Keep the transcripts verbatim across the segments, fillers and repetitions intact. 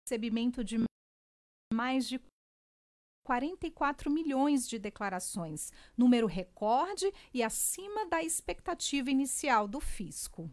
recebimento de mais de quarenta e quatro milhões de declarações, número recorde e acima da expectativa inicial do fisco.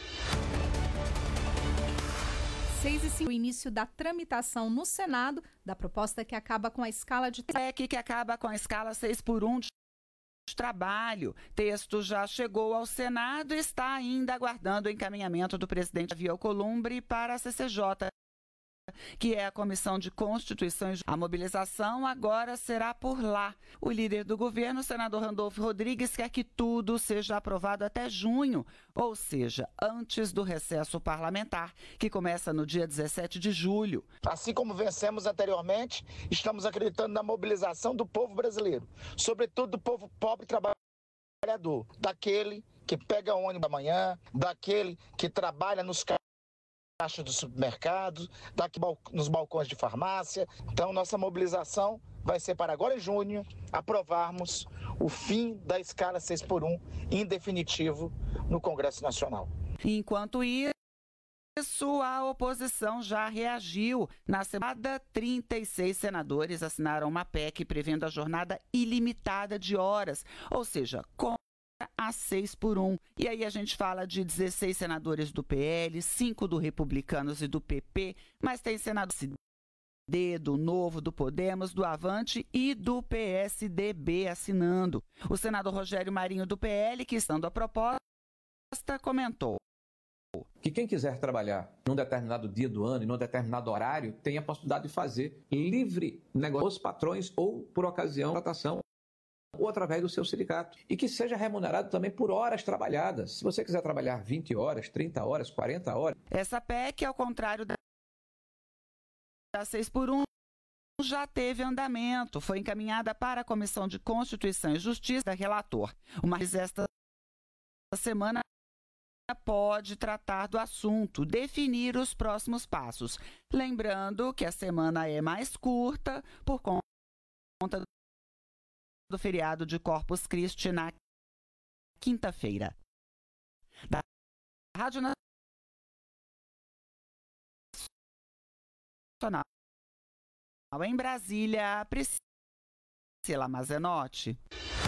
seis e cinco, o início da tramitação no Senado da proposta que acaba com a escala de... É que, que acaba com a escala seis por um de trabalho. Texto já chegou ao Senado e está ainda aguardando o encaminhamento do presidente Davi Alcolumbre para a C C J, que é a Comissão de Constituição e Justiça. A mobilização agora será por lá. O líder do governo, o senador Randolfo Rodrigues, quer que tudo seja aprovado até junho, ou seja, antes do recesso parlamentar, que começa no dia dezessete de julho. Assim como vencemos anteriormente, estamos acreditando na mobilização do povo brasileiro, sobretudo do povo pobre e trabalhador, daquele que pega o ônibus da manhã, daquele que trabalha nos carros, caixa do supermercado, daqui nos balcões de farmácia. Então, nossa mobilização vai ser para agora em junho aprovarmos o fim da escala seis por um em definitivo no Congresso Nacional. Enquanto isso, a oposição já reagiu. Na semana, trinta e seis senadores assinaram uma P E C prevendo a jornada ilimitada de horas, ou seja, com a seis por um. E aí a gente fala de dezesseis senadores do P L, cinco do Republicanos e do P P, mas tem senadores do P S D, do Novo, do Podemos, do Avante e do P S D B assinando. O senador Rogério Marinho do P L, que estando a proposta, comentou que quem quiser trabalhar num determinado dia do ano e num determinado horário tem a possibilidade de fazer livre negócio com os patrões ou por ocasião de contratação ou através do seu sindicato, e que seja remunerado também por horas trabalhadas. Se você quiser trabalhar vinte horas, trinta horas, quarenta horas... Essa P E C, ao contrário da seis por um, já teve andamento. Foi encaminhada para a Comissão de Constituição e Justiça da relator. Uma esta semana pode tratar do assunto, definir os próximos passos. Lembrando que a semana é mais curta por conta do feriado de Corpus Christi na quinta-feira. Da Rádio Nacional em Brasília, Priscila Mazenotti.